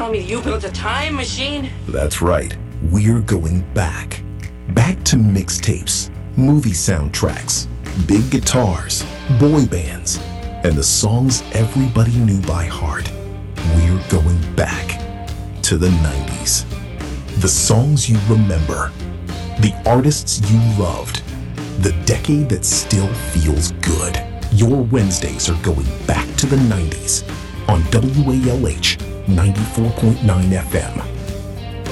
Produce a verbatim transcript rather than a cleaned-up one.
telling me you built a time machine? That's right. We're going back. Back to mixtapes, movie soundtracks, big guitars, boy bands, and the songs everybody knew by heart. We're going back to the nineties. The songs you remember, the artists you loved, the decade that still feels good. Your Wednesdays are going back to the nineties on W A L H ninety-four point nine F M.